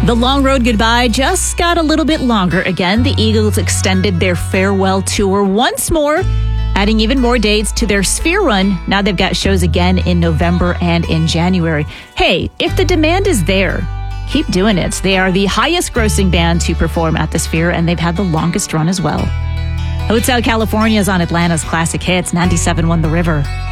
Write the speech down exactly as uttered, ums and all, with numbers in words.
The long road goodbye just got a little bit longer again. The Eagles extended their farewell tour once more, adding even more dates to their Sphere run. Now they've got shows again in November and in January. Hey, if the demand is there, keep doing it. They are the highest grossing band to perform at the Sphere, and they've had the longest run as well. Hotel California is on Atlanta's Classic Hits, ninety-seven point one The River.